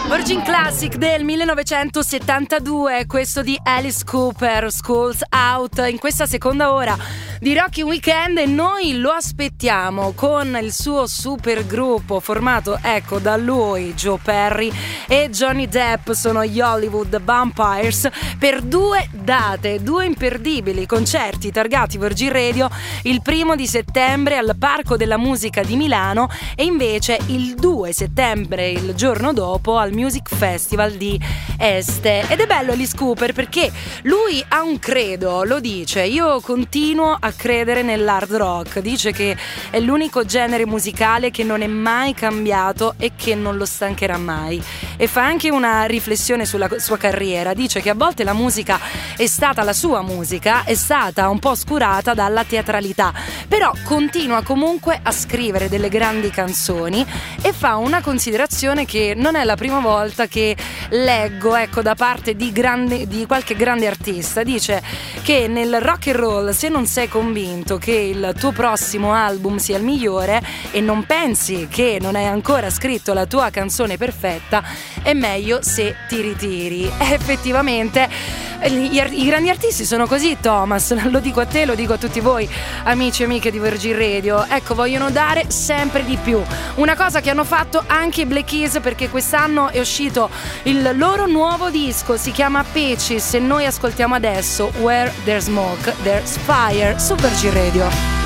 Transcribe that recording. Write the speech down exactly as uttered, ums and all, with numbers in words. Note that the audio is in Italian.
Virgin Classic del millenovecentosettantadue, questo di Alice Cooper, Schools Out, in questa seconda ora di Rocky Weekend, e noi lo aspettiamo con il suo super gruppo formato, ecco, da lui, Joe Perry e Johnny Depp, sono gli Hollywood Vampires, per due date, due imperdibili concerti targati Virgin Radio, il primo di settembre al Parco della Musica di Milano e invece il due settembre, il giorno dopo, al Music Festival di Este. Ed è bello Alice Cooper perché lui ha un credo, lo dice: io continuo a credere nell'hard rock, dice che è l'unico genere musicale che non è mai cambiato e che non lo stancherà mai, e fa anche una riflessione sulla sua carriera, dice che a volte la musica è stata, la sua musica è stata un po' oscurata dalla teatralità, però continua comunque a scrivere delle grandi canzoni, e fa una considerazione che non è la prima volta che leggo, ecco, da parte di, grande, di qualche grande artista. Dice che nel rock and roll, se non sei convinto che il tuo prossimo album sia il migliore e non pensi che non hai ancora scritto la tua canzone perfetta, è meglio se ti ritiri. E effettivamente i, i grandi artisti sono così, Thomas, lo dico a te, lo dico a tutti voi amici e amiche di Virgin Radio, ecco, vogliono dare sempre di più, una cosa che hanno fatto anche i Black Keys, perché quest'anno è uscito il loro nuovo disco, si chiama Peaches, e noi ascoltiamo adesso Where There's Smoke There's Fire su Virgin Radio.